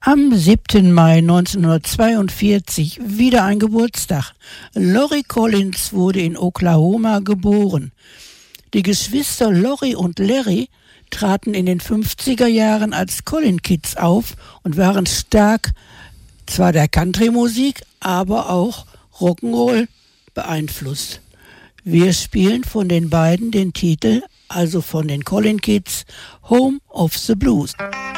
Am 7. Mai 1942 wieder ein Geburtstag. Lorrie Collins wurde in Oklahoma geboren. Die Geschwister Lorrie und Larry traten in den 50er Jahren als Collin Kids auf und waren stark zwar der Country-Musik, aber auch Rock'n'Roll beeinflusst. Wir spielen von den beiden den Titel, also von den Collin Kids, Home of the Blues.